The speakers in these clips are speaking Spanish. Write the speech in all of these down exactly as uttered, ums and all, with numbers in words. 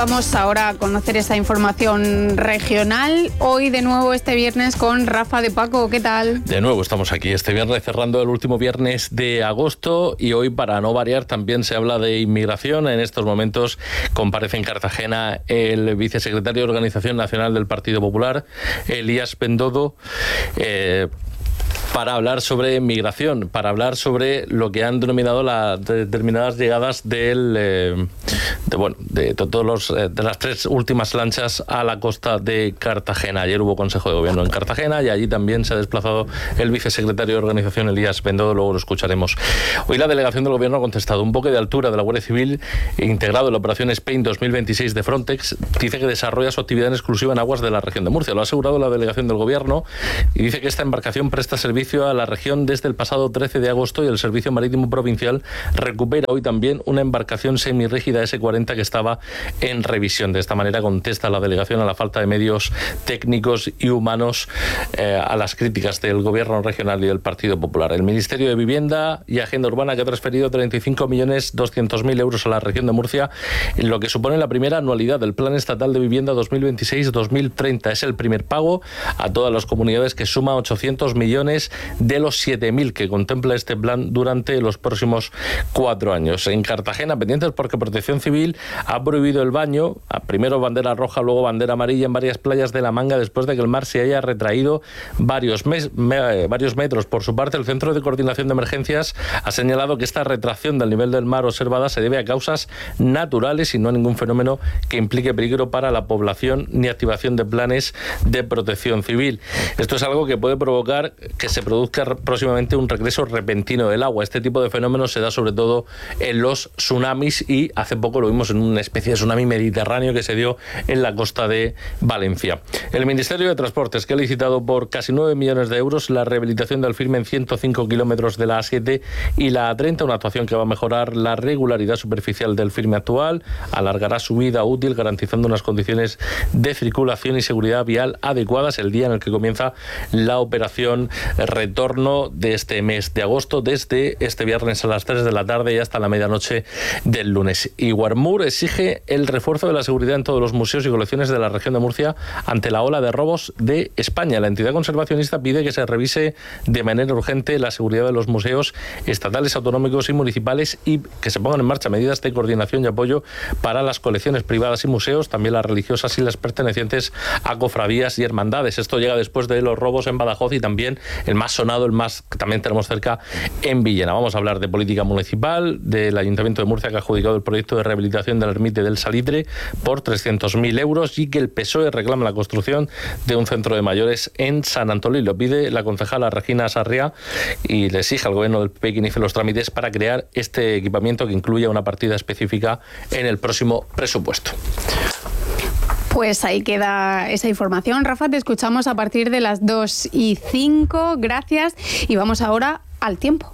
Vamos ahora a conocer esa información regional. Hoy de nuevo este viernes con Rafa de Paco. ¿Qué tal? De nuevo estamos aquí este viernes cerrando el último viernes de agosto y hoy, para no variar, también se habla de inmigración. En estos momentos comparece en Cartagena el vicesecretario de Organización Nacional del Partido Popular, Elías Bendodo, eh, para hablar sobre migración, para hablar sobre lo que han denominado las determinadas llegadas del, eh, de, bueno, de, todos los, eh, de las tres últimas lanchas a la costa de Cartagena. Ayer hubo Consejo de Gobierno en Cartagena y allí también se ha desplazado el vicesecretario de Organización, Elías Bendodo, luego lo escucharemos. Hoy la delegación del Gobierno ha contestado. Un buque de altura de la Guardia Civil, integrado en la operación Spain dos mil veintiséis de Frontex, dice que desarrolla su actividad en exclusiva en aguas de la región de Murcia. Lo ha asegurado la delegación del Gobierno y dice que esta embarcación presta servicio a la región desde el pasado trece de agosto y el Servicio Marítimo Provincial recupera hoy también una embarcación semirrígida ese cuarenta que estaba en revisión. De esta manera contesta la delegación a la falta de medios técnicos y humanos eh, a las críticas del Gobierno regional y del Partido Popular. El Ministerio de Vivienda y Agenda Urbana, que ha transferido treinta y cinco millones doscientos mil euros a la región de Murcia, en lo que supone la primera anualidad del Plan Estatal de Vivienda dos mil veintiséis a dos mil treinta. Es el primer pago a todas las comunidades, que suma ochocientos millones de los siete mil que contempla este plan durante los próximos cuatro años. En Cartagena, pendientes porque Protección Civil ha prohibido el baño, primero bandera roja, luego bandera amarilla, en varias playas de La Manga, después de que el mar se haya retraído varios, mes, me, varios metros. Por su parte, el Centro de Coordinación de Emergencias ha señalado que esta retracción del nivel del mar observada se debe a causas naturales y no a ningún fenómeno que implique peligro para la población ni activación de planes de protección civil. Esto es algo que puede provocar que se produzca próximamente un regreso repentino del agua. Este tipo de fenómenos se da sobre todo en los tsunamis y hace poco lo vimos en una especie de tsunami mediterráneo que se dio en la costa de Valencia. El Ministerio de Transportes, que ha licitado por casi nueve millones de euros la rehabilitación del firme en ciento cinco kilómetros de la A siete y la A treinta, una actuación que va a mejorar la regularidad superficial del firme actual, alargará su vida útil, garantizando unas condiciones de circulación y seguridad vial adecuadas el día en el que comienza la operación retorno de este mes de agosto, desde este viernes a las tres de la tarde y hasta la medianoche del lunes. Y Guarmur exige el refuerzo de la seguridad en todos los museos y colecciones de la región de Murcia ante la ola de robos de España. La entidad conservacionista pide que se revise de manera urgente la seguridad de los museos estatales, autonómicos y municipales y que se pongan en marcha medidas de coordinación y apoyo para las colecciones privadas y museos, también las religiosas y las pertenecientes a cofradías y hermandades. Esto llega después de los robos en Badajoz y también el más sonado, el más que también tenemos cerca, en Villena. Vamos a hablar de política municipal, del Ayuntamiento de Murcia, que ha adjudicado el proyecto de rehabilitación del Ermite del Salitre por trescientos mil euros y que el P S O E reclama la construcción de un centro de mayores en San Antolín. Lo pide la concejala Regina Sarriá y le exige al gobierno del P P que inicie los trámites para crear este equipamiento que incluya una partida específica en el próximo presupuesto. Pues ahí queda esa información. Rafa, te escuchamos a partir de las dos y cinco. Gracias. Y vamos ahora al tiempo.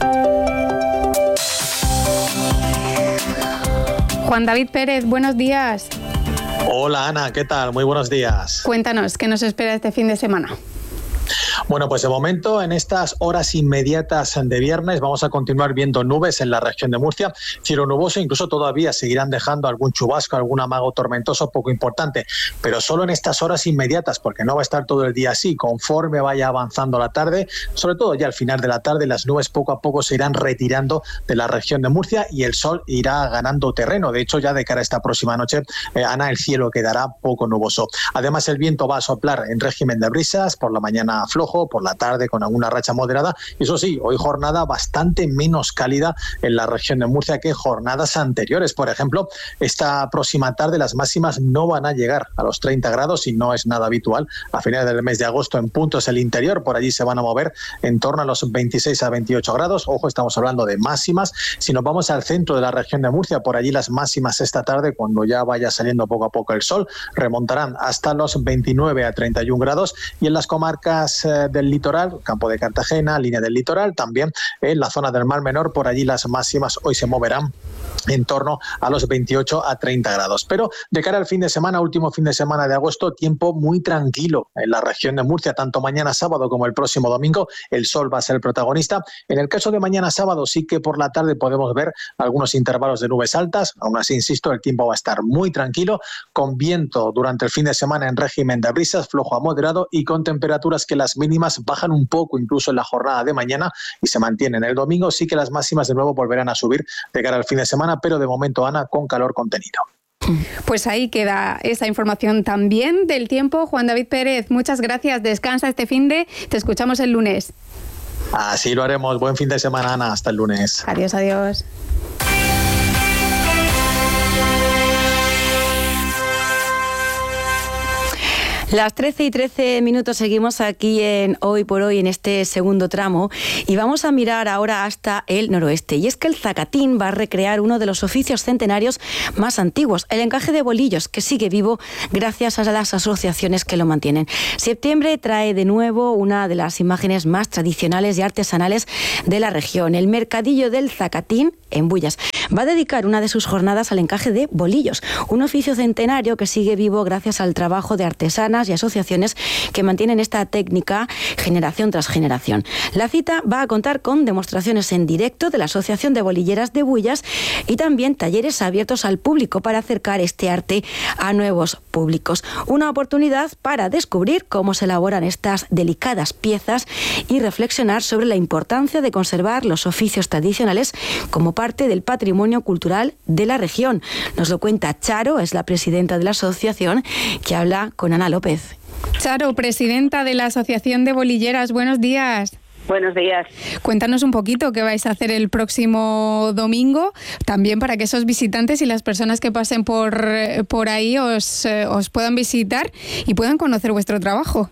Juan David Pérez, buenos días. Hola Ana, ¿qué tal? Muy buenos días. Cuéntanos, ¿qué nos espera este fin de semana? Bueno, pues de momento, en estas horas inmediatas de viernes, vamos a continuar viendo nubes en la región de Murcia, cielo nuboso, incluso todavía seguirán dejando algún chubasco, algún amago tormentoso poco importante, pero solo en estas horas inmediatas, porque no va a estar todo el día así. Conforme vaya avanzando la tarde, sobre todo ya al final de la tarde, las nubes poco a poco se irán retirando de la región de Murcia y el sol irá ganando terreno. De hecho, ya de cara a esta próxima noche, eh, Ana, el cielo quedará poco nuboso. Además, el viento va a soplar en régimen de brisas, por la mañana flojo, por la tarde con alguna racha moderada. Eso sí, hoy jornada bastante menos cálida en la región de Murcia que jornadas anteriores. Por ejemplo, esta próxima tarde las máximas no van a llegar a los treinta grados y no es nada habitual. A finales del mes de agosto, en puntos el interior, por allí se van a mover en torno a los veintiséis a veintiocho grados. Ojo, estamos hablando de máximas. Si nos vamos al centro de la región de Murcia, por allí las máximas esta tarde, cuando ya vaya saliendo poco a poco el sol, remontarán hasta los veintinueve a treinta y uno grados, y en las comarcas eh, del litoral, campo de Cartagena, línea del litoral, también en la zona del Mar Menor, por allí las máximas hoy se moverán en torno a los veintiocho a treinta grados. Pero de cara al fin de semana, último fin de semana de agosto, tiempo muy tranquilo en la región de Murcia, tanto mañana sábado como el próximo domingo. El sol va a ser el protagonista. En el caso de mañana sábado, sí que por la tarde podemos ver algunos intervalos de nubes altas. Aún así, insisto, el tiempo va a estar muy tranquilo, con viento durante el fin de semana en régimen de brisas, flojo a moderado, y con temperaturas que las mínimas bajan un poco incluso en la jornada de mañana y se mantienen. El domingo sí que las máximas de nuevo volverán a subir de cara al fin de semana, pero de momento, Ana, con calor contenido. Pues ahí queda esa información también del tiempo. Juan David Pérez, muchas gracias. Descansa este finde. Te escuchamos el lunes. Así lo haremos. Buen fin de semana, Ana. Hasta el lunes. Adiós, adiós. Las trece y trece minutos, seguimos aquí en Hoy por Hoy en este segundo tramo y vamos a mirar ahora hasta el noroeste. Y es que el Zacatín va a recrear uno de los oficios centenarios más antiguos, el encaje de bolillos, que sigue vivo gracias a las asociaciones que lo mantienen. Septiembre trae de nuevo una de las imágenes más tradicionales y artesanales de la región. El Mercadillo del Zacatín, en Bullas, va a dedicar una de sus jornadas al encaje de bolillos, un oficio centenario que sigue vivo gracias al trabajo de artesanas y asociaciones que mantienen esta técnica generación tras generación. La cita va a contar con demostraciones en directo de la Asociación de Bolilleras de Bullas y también talleres abiertos al público para acercar este arte a nuevos públicos. Una oportunidad para descubrir cómo se elaboran estas delicadas piezas y reflexionar sobre la importancia de conservar los oficios tradicionales como parte del patrimonio cultural de la región. Nos lo cuenta Charo, es la presidenta de la asociación, que habla con Ana López. Charo, presidenta de la Asociación de Bolilleras, buenos días. Buenos días. Cuéntanos un poquito qué vais a hacer el próximo domingo, también para que esos visitantes y las personas que pasen por, por ahí os, os puedan visitar y puedan conocer vuestro trabajo.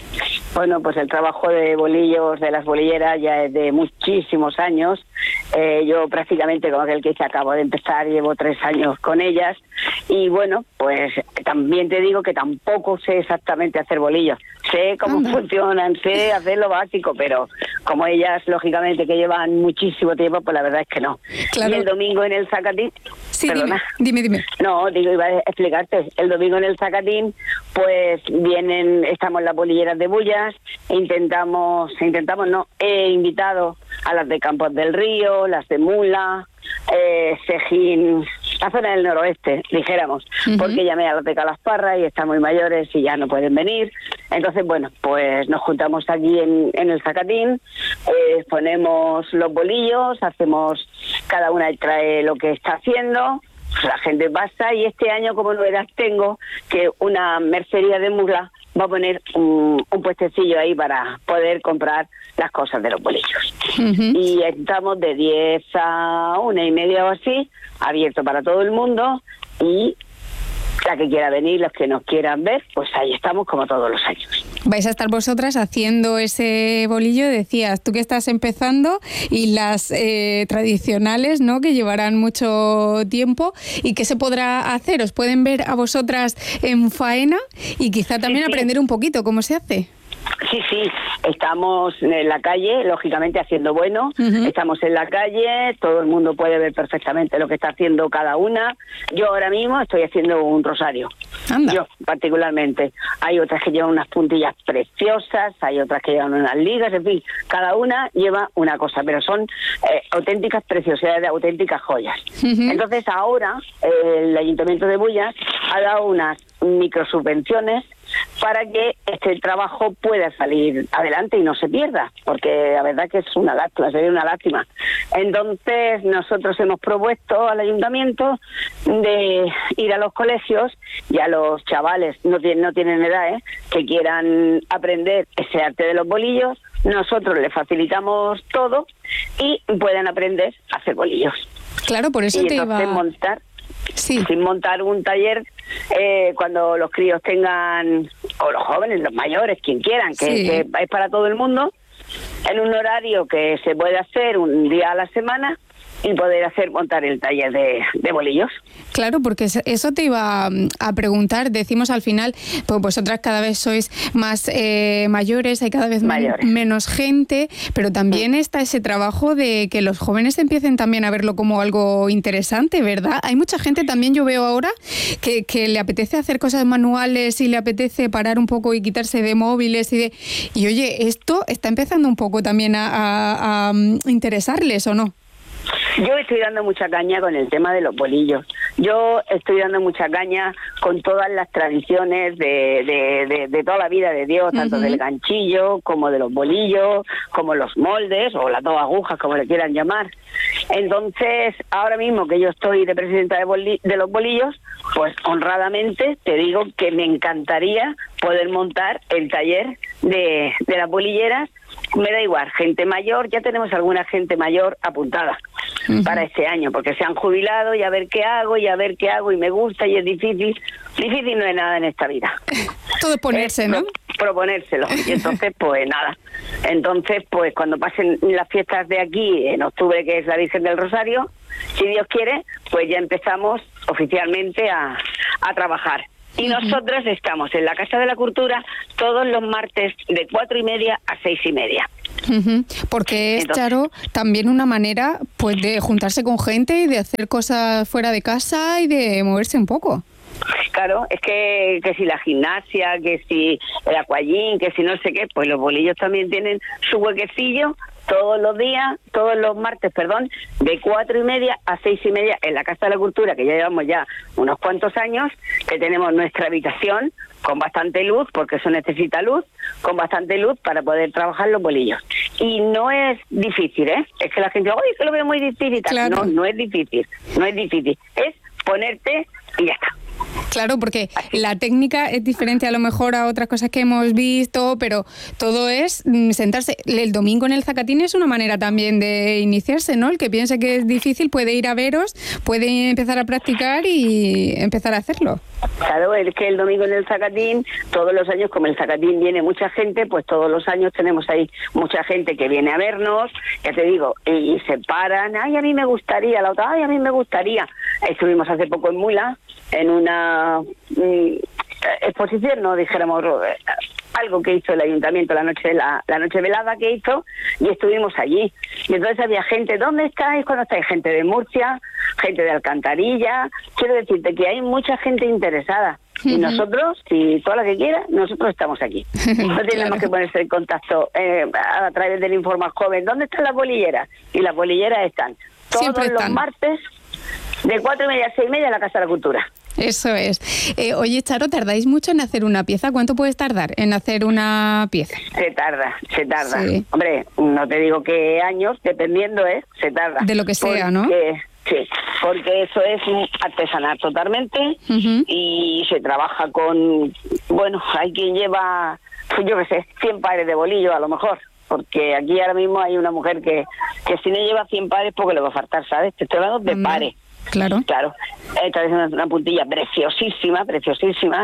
Bueno, pues el trabajo de bolillos, de las bolilleras, ya es de muchísimos años. Eh, yo prácticamente, como aquel que dice, acabo de empezar, llevo tres años con ellas. Y bueno, pues también te digo que tampoco sé exactamente hacer bolillos. Sé cómo Anda. funcionan, sé hacer lo básico, pero como ellas, lógicamente, que llevan muchísimo tiempo, pues la verdad es que no. Claro. Y el domingo en el Zacatín... Sí, perdona. Dime, dime, dime. No, digo, iba a explicarte. El domingo en el Zacatín, pues vienen, estamos las bolilleras de Bullas, intentamos, intentamos, no, he invitado a las de Campos del Río, las de Mula, eh, Sejín, la zona del noroeste, dijéramos, uh-huh. porque llamé a los de Calasparra y están muy mayores y ya no pueden venir. Entonces, bueno, pues nos juntamos aquí en, en el Zacatín, eh, ponemos los bolillos, hacemos, cada una trae lo que está haciendo, la gente pasa, y este año como novedad tengo que una mercería de Mula va a poner un, un puestecillo ahí para poder comprar las cosas de los bolillos. Uh-huh. Y estamos de diez a una y media o así, abierto para todo el mundo, y la que quiera venir, los que nos quieran ver, pues ahí estamos como todos los años. Vais a estar vosotras haciendo ese bolillo, decías, tú que estás empezando, y las eh, tradicionales, ¿no?, que llevarán mucho tiempo. ¿Y qué se podrá hacer? ¿Os pueden ver a vosotras en faena y quizá también sí, sí. aprender un poquito cómo se hace? Sí, sí, estamos en la calle, lógicamente haciendo bueno, uh-huh. estamos en la calle, todo el mundo puede ver perfectamente lo que está haciendo cada una. Yo ahora mismo estoy haciendo un rosario, Anda. yo particularmente. Hay otras que llevan unas puntillas preciosas, hay otras que llevan unas ligas, en fin, cada una lleva una cosa, pero son eh, auténticas preciosidades, auténticas joyas. Uh-huh. Entonces ahora eh, el Ayuntamiento de Bullas ha dado unas microsubvenciones para que este trabajo pueda salir adelante y no se pierda, porque la verdad que es una lástima, sería una lástima. Entonces nosotros hemos propuesto al ayuntamiento de ir a los colegios y a los chavales, no tienen, no tienen edad, ¿eh?, que quieran aprender ese arte de los bolillos. Nosotros les facilitamos todo y pueden aprender a hacer bolillos. Claro, por eso y te iba... montar Sí. sin montar un taller eh, cuando los críos tengan, o los jóvenes, los mayores, quien quieran, que, sí. que es para todo el mundo, en un horario que se puede hacer un día a la semana, y poder hacer montar el taller de, de bolillos. Claro, porque eso te iba a preguntar. Decimos al final, pues vosotras cada vez sois más eh, mayores, hay cada vez mayores. Men- menos gente, pero también está ese trabajo de que los jóvenes empiecen también a verlo como algo interesante, ¿verdad? Hay mucha gente también, yo veo ahora, que, que le apetece hacer cosas manuales y le apetece parar un poco y quitarse de móviles y de... Y oye, esto está empezando un poco también a, a, a interesarles, ¿o no? Yo estoy dando mucha caña con el tema de los bolillos. Yo estoy dando mucha caña con todas las tradiciones de, de, de, de toda la vida de Dios, tanto uh-huh. del ganchillo como de los bolillos, como los moldes o las dos agujas, como le quieran llamar. Entonces, ahora mismo que yo estoy de presidenta de, boli- de los bolillos, pues honradamente te digo que me encantaría poder montar el taller de, de las bolilleras. Me da igual, gente mayor, ya tenemos alguna gente mayor apuntada uh-huh. para este año, porque se han jubilado y a ver qué hago, y a ver qué hago, y me gusta, y es difícil. Difícil no es nada en esta vida. Todo es ponerse, es pro- ¿no? Proponérselo. Y entonces, pues nada. Entonces, pues cuando pasen las fiestas de aquí, en octubre, que es la Virgen del Rosario, si Dios quiere, pues ya empezamos oficialmente a, a trabajar. Y uh-huh. nosotras estamos en la Casa de la Cultura todos los martes de cuatro y media a seis y media. Uh-huh. Porque es, Entonces, Charo, también una manera pues de juntarse con gente y de hacer cosas fuera de casa y de moverse un poco. Claro, es que, que si la gimnasia, que si el aquagym, que si no sé qué, pues los bolillos también tienen su huequecillo todos los días, todos los martes, perdón, de cuatro y media a seis y media en la Casa de la Cultura, que ya llevamos ya unos cuantos años, que tenemos nuestra habitación con bastante luz, porque eso necesita luz, con bastante luz para poder trabajar los bolillos. Y no es difícil, ¿eh? Es que la gente dice, oye, que lo veo muy difícil. Claro. No, no es difícil, no es difícil. Es ponerte y ya está. Claro, porque la técnica es diferente a lo mejor a otras cosas que hemos visto, pero todo es sentarse. El domingo en el Zacatín es una manera también de iniciarse, ¿no? El que piense que es difícil puede ir a veros, puede empezar a practicar y empezar a hacerlo. Claro, es que el domingo en el Zacatín, todos los años, como el Zacatín viene mucha gente, pues todos los años tenemos ahí mucha gente que viene a vernos, ya te digo, y, y se paran, ay, a mí me gustaría, la otra, ay, a mí me gustaría. Estuvimos hace poco en Mula, en una mm, exposición, no dijéramos eh, algo que hizo el ayuntamiento, la noche la, la noche velada que hizo, y estuvimos allí. Y entonces había gente, ¿dónde estáis cuando estáis? Gente de Murcia, gente de Alcantarilla. Quiero decirte que hay mucha gente interesada. Y nosotros, si toda la que quiera, nosotros estamos aquí. No tenemos claro. que ponerse en contacto eh, a través del Informa Joven. ¿Dónde están las bolilleras? Y las bolilleras están todos Siempre los están. martes de cuatro y media a seis y media en la Casa de la Cultura. Eso es. Eh, oye, Charo, ¿tardáis mucho en hacer una pieza? ¿Cuánto puedes tardar en hacer una pieza? Se tarda, se tarda. Sí. Hombre, no te digo que años, dependiendo, ¿eh? Se tarda. De lo que sea, porque, ¿no? Sí, porque eso es artesanal totalmente uh-huh. y se trabaja con, bueno, hay quien lleva, yo qué sé, cien pares de bolillo a lo mejor. Porque aquí ahora mismo hay una mujer que, que si no lleva cien pares, porque le va a faltar, ¿sabes? Te estoy hablando de uh-huh. pares. Claro. Claro. Esta es una, una puntilla preciosísima, preciosísima.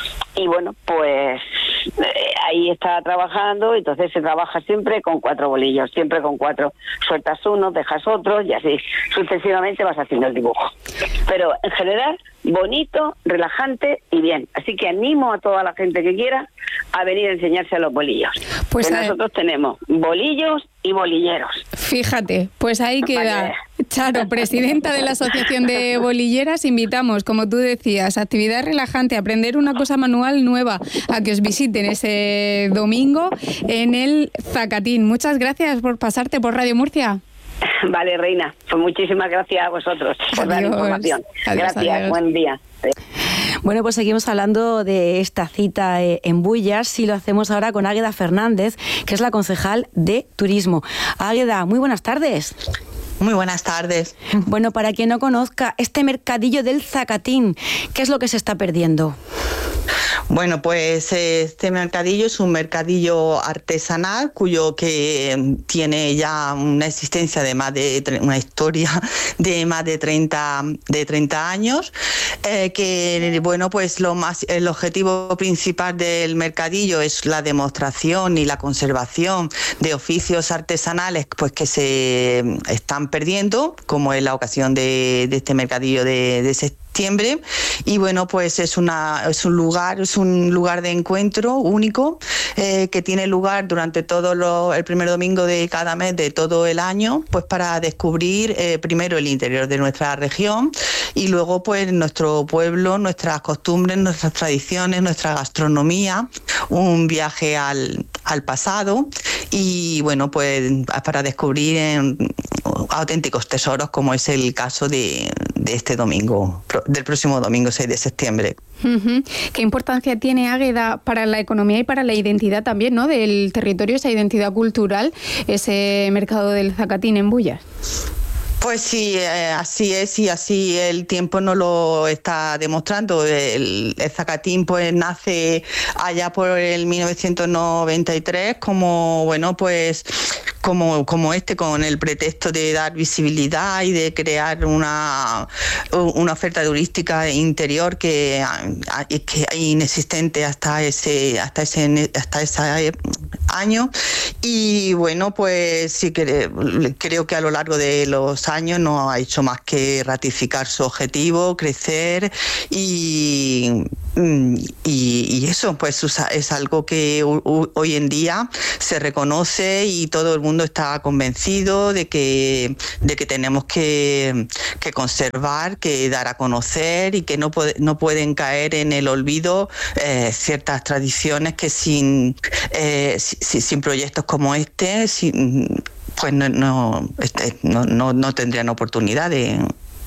Y bueno, pues eh, ahí está trabajando, entonces se trabaja siempre con cuatro bolillos, siempre con cuatro. Sueltas uno, dejas otro y así sucesivamente vas haciendo el dibujo. Pero en general, bonito, relajante y bien. Así que animo a toda la gente que quiera a venir a enseñarse a los bolillos. Pues que nosotros tenemos bolillos y bolilleros. Fíjate, pues ahí queda. Vale. Charo, presidenta de la Asociación de Bolilleras, invitamos, como tú decías, actividad relajante, aprender una cosa manual nueva, a que os visiten ese domingo en el Zacatín. Muchas gracias por pasarte por Radio Murcia. Vale, Reina, pues muchísimas gracias a vosotros por dar información. Adiós, gracias, adiós. Buen día. Bueno, pues seguimos hablando de esta cita en Bullas y lo hacemos ahora con Águeda Fernández, que es la concejal de Turismo. Águeda, muy buenas tardes. Muy buenas tardes. Bueno, para quien no conozca, este mercadillo del Zacatín, ¿qué es lo que se está perdiendo? Bueno, pues este mercadillo es un mercadillo artesanal cuyo que tiene ya una existencia de más de una historia de más de treinta de treinta años, eh, que bueno, pues lo más el objetivo principal del mercadillo es la demostración y la conservación de oficios artesanales pues que se están perdiendo, como es la ocasión de, de este mercadillo de, de septiembre. Y bueno, pues es una es un lugar es un lugar de encuentro único, eh, que tiene lugar durante todo lo, el primer domingo de cada mes de todo el año, pues para descubrir eh, primero el interior de nuestra región y luego pues nuestro pueblo, nuestras costumbres, nuestras tradiciones, nuestra gastronomía, un viaje al, al pasado y bueno, pues para descubrir en, auténticos tesoros, como es el caso de, de este domingo, del próximo domingo seis de septiembre. Uh-huh. ¿Qué importancia tiene, Águeda, para la economía y para la identidad también, ¿no?, del territorio, esa identidad cultural, ese mercado del Zacatín en Bullas? Pues sí, eh, así es y así el tiempo nos lo está demostrando. El, el Zacatín pues nace allá por el mil novecientos noventa y tres como, bueno, pues como, como este, con el pretexto de dar visibilidad y de crear una, una oferta turística interior que, que es inexistente hasta ese, hasta ese, hasta ese año. Y bueno, pues sí que creo que a lo largo de los años no ha hecho más que ratificar su objetivo, crecer y, y, y eso pues es algo que hoy en día se reconoce y todo el mundo está convencido de que, de que tenemos que, que conservar, que dar a conocer y que no, puede, no pueden caer en el olvido eh, ciertas tradiciones que sin, eh, sin, sin proyectos como este sin, pues no, no, no, no, no tendrían oportunidad de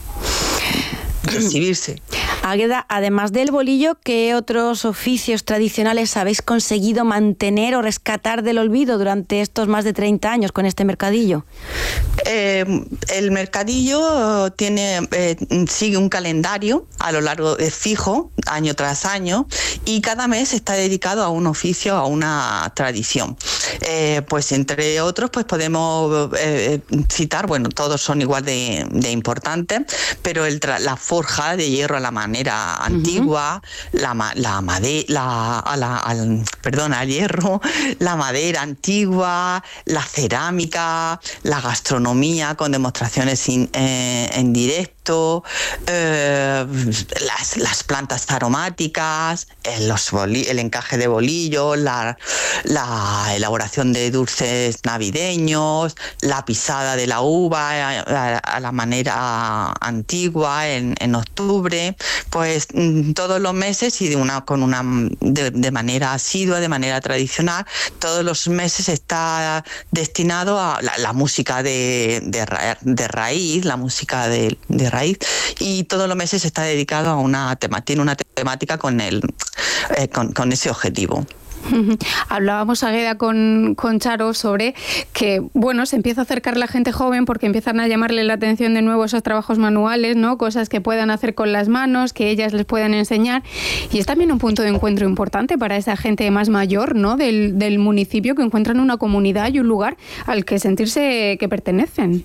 recibirse. Águeda, además del bolillo, ¿qué otros oficios tradicionales habéis conseguido mantener o rescatar del olvido durante estos más de treinta años con este mercadillo? Eh, el mercadillo tiene eh, sigue un calendario a lo largo de fijo, año tras año, y cada mes está dedicado a un oficio, a una tradición. Eh, pues entre otros, pues podemos eh, citar, bueno, todos son igual de, de importantes, pero el tra- la forja de hierro a la manera antigua, uh-huh. la, la madera, la, a la, al, perdón, al hierro, la madera antigua, la cerámica, la gastronomía con demostraciones in, eh, en directo, eh, las, las plantas aromáticas, el, los boli, el encaje de bolillos, la, la elaboración de dulces navideños, la pisada de la uva a, a, a la manera antigua en, en octubre, pues todos los meses y de una con una de, de manera asidua, de manera tradicional, todos los meses está destinado a la, la música de, de, ra, de raíz, la música de, de raíz, y todos los meses está dedicado a una temática, tiene una temática con el eh, con, con ese objetivo. Hablábamos, Águeda, con, con Charo sobre que, bueno, se empieza a acercar la gente joven porque empiezan a llamarle la atención de nuevo esos trabajos manuales, ¿no? Cosas que puedan hacer con las manos, que ellas les puedan enseñar. Y es también un punto de encuentro importante para esa gente más mayor, ¿no?, del, del municipio, que encuentran una comunidad y un lugar al que sentirse que pertenecen.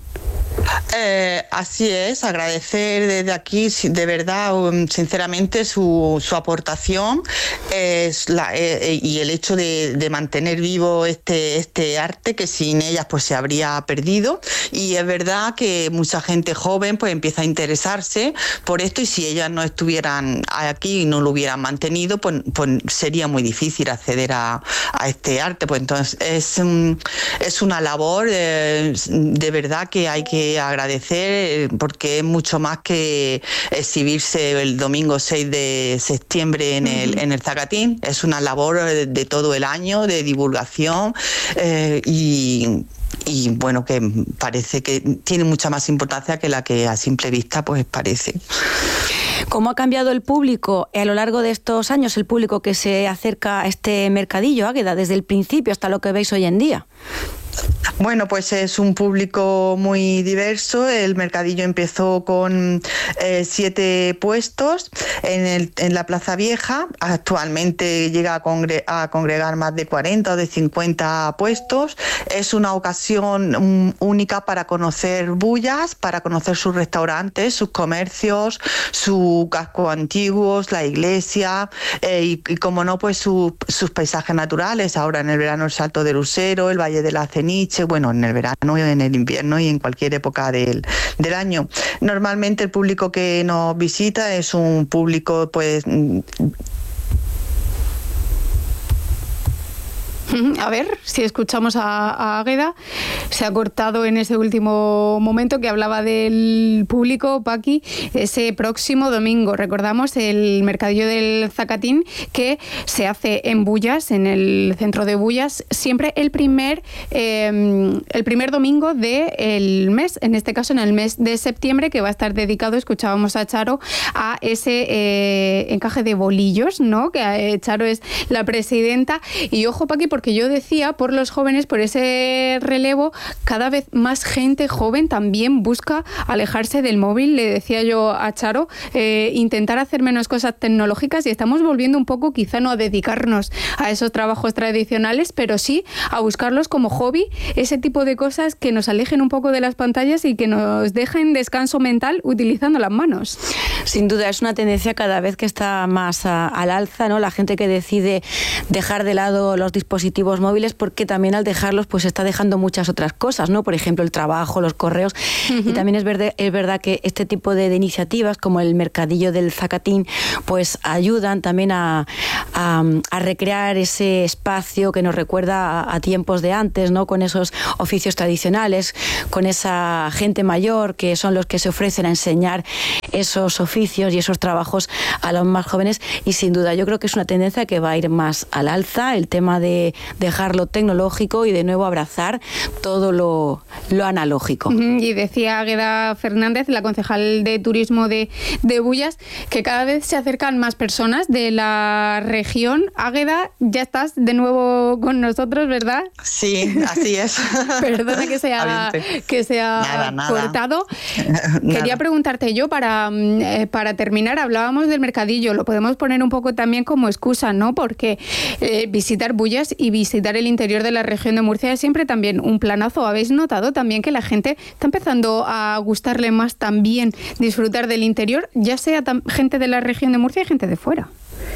Eh, así es, agradecer desde aquí, de verdad, sinceramente, su, su aportación es la, eh, y el hecho de, de mantener vivo este, este arte que sin ellas pues se habría perdido. Y es verdad que mucha gente joven pues empieza a interesarse por esto, y si ellas no estuvieran aquí y no lo hubieran mantenido, pues, pues sería muy difícil acceder a, a este arte. Pues entonces es, es una labor eh, de verdad que hay que agradecer, porque es mucho más que exhibirse el domingo seis de septiembre en el, en el Zacatín. Es una labor de, de todo el año de divulgación eh, y y bueno, que parece que tiene mucha más importancia que la que a simple vista pues parece. ¿Cómo ha cambiado el público a lo largo de estos años, el público que se acerca a este mercadillo, Águeda, desde el principio hasta lo que veis hoy en día? Bueno, pues es un público muy diverso. El mercadillo empezó con eh, siete puestos en, el, en la Plaza Vieja. Actualmente llega a, congre- a congregar más de cuarenta o de cincuenta puestos. Es una ocasión um, única para conocer Bullas, para conocer sus restaurantes, sus comercios, su casco antiguos, la iglesia eh, y, y, como no, pues su, sus paisajes naturales. Ahora en el verano el Salto del Usero, el Valle de la Ceniche, bueno, en el verano, en el invierno y en cualquier época del, del año. Normalmente el público que nos visita es un público, pues... A ver, si escuchamos a, a Águeda, se ha cortado en ese último momento que hablaba del público, Paqui, ese próximo domingo. Recordamos el mercadillo del Zacatín, que se hace en Bullas, en el centro de Bullas, siempre el primer, eh, el primer domingo del mes, en este caso en el mes de septiembre, que va a estar dedicado, escuchábamos a Charo, a ese eh, encaje de bolillos, ¿no? Que eh, Charo es la presidenta. Y ojo, Paqui, porque yo decía, por los jóvenes, por ese relevo, cada vez más gente joven también busca alejarse del móvil. Le decía yo a Charo, eh, intentar hacer menos cosas tecnológicas, y estamos volviendo un poco, quizá no a dedicarnos a esos trabajos tradicionales, pero sí a buscarlos como hobby, ese tipo de cosas que nos alejen un poco de las pantallas y que nos dejen descanso mental utilizando las manos. Sin duda, es una tendencia cada vez que está más a, al alza, ¿no? La gente que decide dejar de lado los dispositivos móviles, porque también al dejarlos pues está dejando muchas otras cosas, ¿no? Por ejemplo, el trabajo, los correos. Uh-huh. Y también es verdad, es verdad que este tipo de, de iniciativas, como el mercadillo del Zacatín, pues ayudan también a, a, a recrear ese espacio que nos recuerda a, a tiempos de antes, ¿no? Con esos oficios tradicionales, con esa gente mayor que son los que se ofrecen a enseñar esos oficios y esos trabajos a los más jóvenes. Y sin duda yo creo que es una tendencia que va a ir más al alza, el tema de dejar lo tecnológico y de nuevo abrazar todo lo, lo analógico. Y decía Águeda Fernández, la concejal de turismo de, de Bullas, que cada vez se acercan más personas de la región. Águeda, ya estás de nuevo con nosotros, ¿verdad? Sí, así es. Perdona que se ha, que se ha nada, nada. cortado. Quería nada. preguntarte yo, para, eh, para terminar, hablábamos del mercadillo, lo podemos poner un poco también como excusa, ¿no? Porque eh, visitar Bullas y visitar el interior de la región de Murcia es siempre también un planazo. ¿Habéis notado también que la gente está empezando a gustarle más también disfrutar del interior, ya sea gente de la región de Murcia y gente de fuera?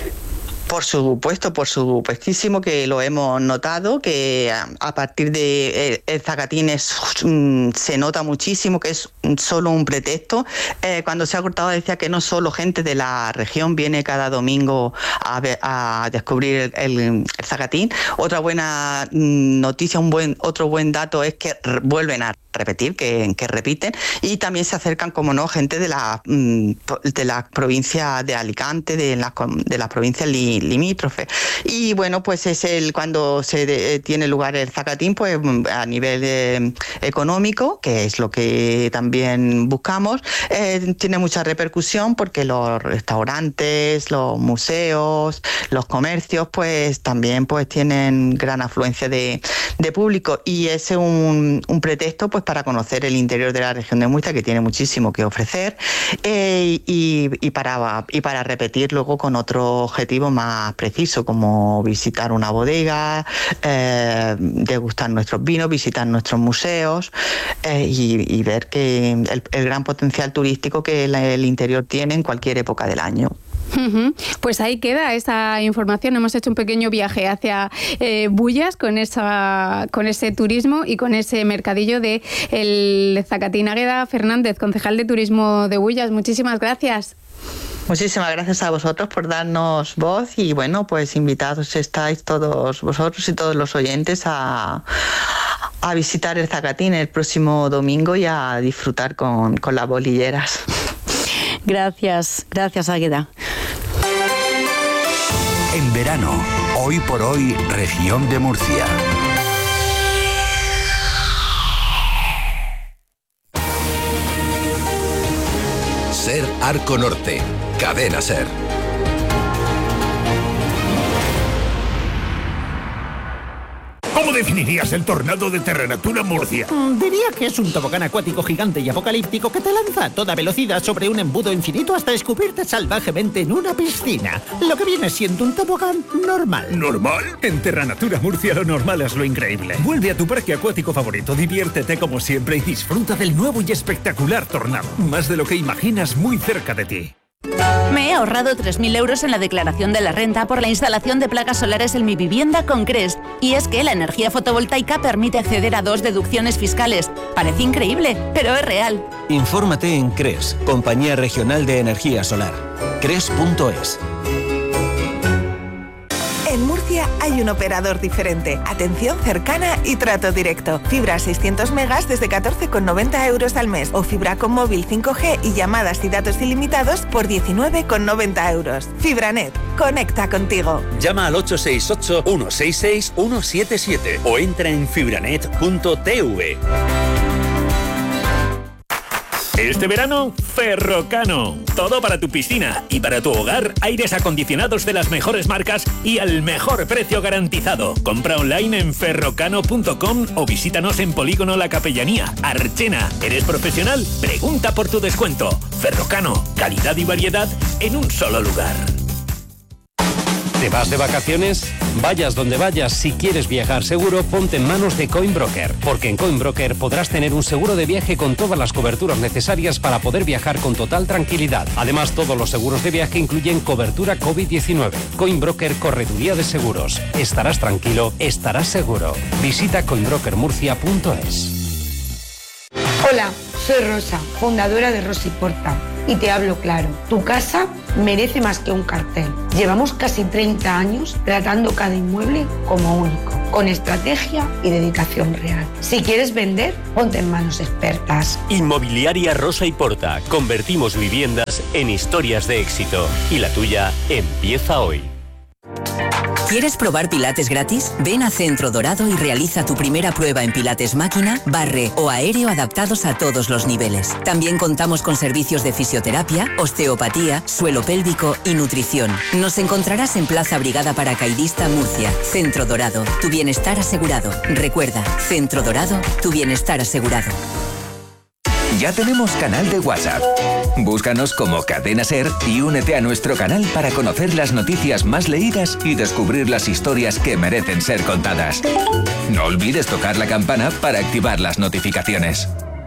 Por supuesto, por supuestísimo que lo hemos notado, que a partir de el Zacatín es, se nota muchísimo que es solo un pretexto. Eh, cuando se ha cortado decía que no solo gente de la región viene cada domingo a, ver, a descubrir el, el Zacatín. Otra buena noticia, un buen otro buen dato es que vuelven a repetir, que, que repiten, y también se acercan, como no, gente de la de la provincia de Alicante, de las de las provincias li, limítrofes. Y bueno, pues es el cuando se de, tiene lugar el Zacatín, pues a nivel eh, económico, que es lo que también buscamos, eh, tiene mucha repercusión porque los restaurantes, los museos, los comercios, pues también pues tienen gran afluencia de, de público, y es un, un pretexto pues para conocer el interior de la región de Murcia, que tiene muchísimo que ofrecer, eh, y, y, para, y para repetir luego con otro objetivo más preciso, como visitar una bodega, eh, degustar nuestros vinos, visitar nuestros museos, eh, y, y ver que el, el gran potencial turístico que el, el interior tiene en cualquier época del año. Uh-huh. Pues ahí queda esa información. Hemos hecho un pequeño viaje hacia eh, Bullas con esa con ese turismo y con ese mercadillo de el Zacatín. Águeda Fernández, concejal de turismo de Bullas, muchísimas gracias. Muchísimas gracias a vosotros por darnos voz, y bueno, pues invitados estáis todos vosotros y todos los oyentes a, a visitar el Zacatín el próximo domingo y a disfrutar con, con las bolilleras. Gracias, gracias Águeda. En verano, hoy por hoy, región de Murcia. Ser Arco Norte, Cadena Ser. ¿Cómo definirías el tornado de Terranatura Murcia? Mm, diría que es un tobogán acuático gigante y apocalíptico que te lanza a toda velocidad sobre un embudo infinito hasta escupirte salvajemente en una piscina. Lo que viene siendo un tobogán normal. ¿Normal? En Terranatura Murcia lo normal es lo increíble. Vuelve a tu parque acuático favorito, diviértete como siempre y disfruta del nuevo y espectacular tornado. Más de lo que imaginas, muy cerca de ti. Me he ahorrado tres mil euros en la declaración de la renta por la instalación de placas solares en mi vivienda con Cres. Y es que la energía fotovoltaica permite acceder a dos deducciones fiscales. Parece increíble, pero es real. Infórmate en Cres, Compañía Regional de Energía Solar. Cres punto es. En Murcia hay un operador diferente, atención cercana y trato directo. Fibra seiscientos megas desde catorce con noventa euros al mes o fibra con móvil cinco G y llamadas y datos ilimitados por diecinueve con noventa euros. Fibranet, conecta contigo. Llama al ocho seis ocho, uno seis seis, uno siete siete o entra en fibranet punto t v. Este verano, Ferrocano. Todo para tu piscina y para tu hogar, aires acondicionados de las mejores marcas y al mejor precio garantizado. Compra online en ferrocano punto com o visítanos en Polígono La Capellanía, Archena. ¿Eres profesional? Pregunta por tu descuento. Ferrocano, calidad y variedad en un solo lugar. ¿Te vas de vacaciones? Vayas donde vayas, si quieres viajar seguro, ponte en manos de Coinbroker, porque en Coinbroker podrás tener un seguro de viaje con todas las coberturas necesarias para poder viajar con total tranquilidad. Además, todos los seguros de viaje incluyen cobertura COVID diecinueve. Coinbroker, correduría de seguros. Estarás tranquilo, estarás seguro. Visita coinbroker murcia punto es. Hola, soy Rosa, fundadora de Rosa y Porta. Y te hablo claro, tu casa merece más que un cartel. Llevamos casi treinta años tratando cada inmueble como único, con estrategia y dedicación real. Si quieres vender, ponte en manos expertas. Inmobiliaria Rosa y Porta. Convertimos viviendas en historias de éxito. Y la tuya empieza hoy. ¿Quieres probar Pilates gratis? Ven a Centro Dorado y realiza tu primera prueba en Pilates máquina, barre o aéreo adaptados a todos los niveles. También contamos con servicios de fisioterapia, osteopatía, suelo pélvico y nutrición. Nos encontrarás en Plaza Brigada Paracaidista, Murcia. Centro Dorado, tu bienestar asegurado. Recuerda, Centro Dorado, tu bienestar asegurado. Ya tenemos canal de WhatsApp. Búscanos como Cadena Ser y únete a nuestro canal para conocer las noticias más leídas y descubrir las historias que merecen ser contadas. No olvides tocar la campana para activar las notificaciones.